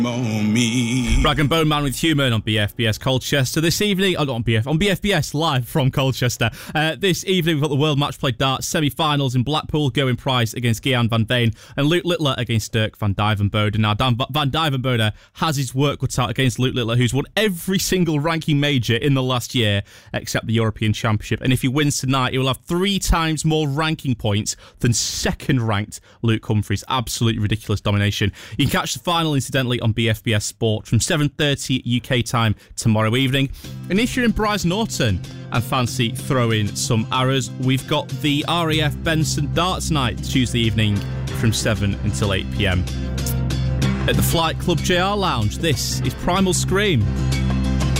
Rag and Bone Man with Human on BFBS Colchester this evening. On BFBS live from Colchester. This evening we've got the World Match Play Darts semi-finals in Blackpool. Gerwyn Price against Gian van Veen and Luke Littler against Dirk van Dijvenbode. Now Van Dijvenbode has his work cut out against Luke Littler, who's won every single ranking major in the last year except the European Championship. And if he wins tonight, he will have 3 times more ranking points than second-ranked Luke Humphries. Absolutely ridiculous domination. You can catch the final, incidentally, on BFBS Sport from 7:30 UK time tomorrow evening. And if you're in Brize Norton and fancy throwing some arrows, we've got the RAF Benson Darts Night Tuesday evening from 7 until 8 p.m. At the Flight Club JR Lounge, this is Primal Scream.